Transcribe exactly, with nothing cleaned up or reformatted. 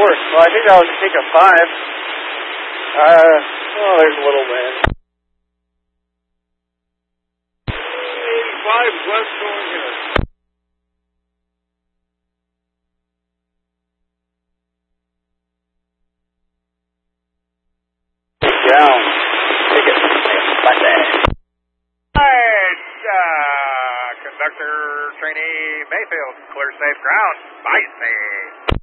course. Well, I think that was ticket five. Uh, oh, there's a little man. eighty-five west going here. Down. Ticket. Monday. Alright, uh, conductor trainee Mayfield, clear safe ground. Bye, say.